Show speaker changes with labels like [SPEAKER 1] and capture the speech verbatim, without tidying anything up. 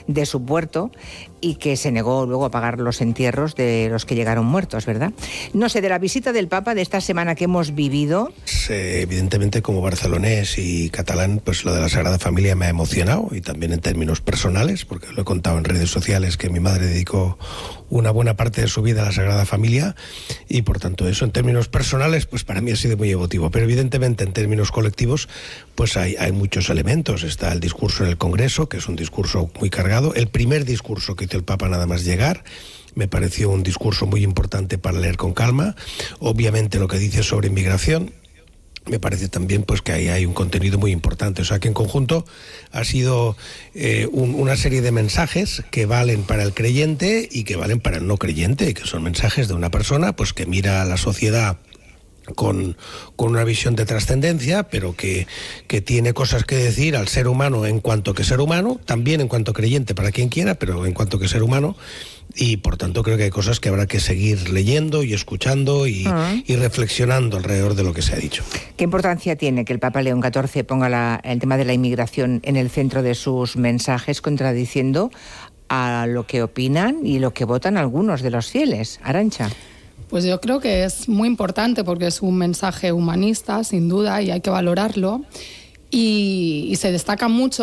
[SPEAKER 1] de su puerto y que se negó luego a pagar los entierros de los que llegaron muertos, ¿verdad? No sé, de la visita del Papa de esta semana que hemos vivido...
[SPEAKER 2] Eh, evidentemente, como barcelonés y catalán, pues lo de la Sagrada Familia me ha emocionado, y también en términos personales, porque lo he contado en redes sociales que mi madre dedicó una buena parte de su vida a la Sagrada Familia, y por tanto eso en términos personales pues para mí ha sido muy emotivo. Pero evidentemente en términos colectivos pues hay, hay muchos elementos. Está el discurso en el Congreso, que es un discurso muy cargado, el primer discurso que hizo el Papa nada más llegar. Me pareció un discurso muy importante para leer con calma. Obviamente lo que dice sobre inmigración, me parece también pues que ahí hay un contenido muy importante. O sea que en conjunto ha sido eh, un, una serie de mensajes que valen para el creyente y que valen para el no creyente, y que son mensajes de una persona pues que mira a la sociedad con, con una visión de trascendencia, pero que, que tiene cosas que decir al ser humano en cuanto que ser humano, también en cuanto creyente para quien quiera, pero en cuanto que ser humano. Y por tanto creo que hay cosas que habrá que seguir leyendo y escuchando y, uh-huh. y reflexionando alrededor de lo que se ha dicho.
[SPEAKER 1] ¿Qué importancia tiene que el Papa León catorce ponga la, el tema de la inmigración en el centro de sus mensajes, contradiciendo a lo que opinan y lo que votan algunos de los fieles? Arantxa.
[SPEAKER 3] Pues yo creo que es muy importante porque es un mensaje humanista, sin duda, y hay que valorarlo. Y, y se destaca mucho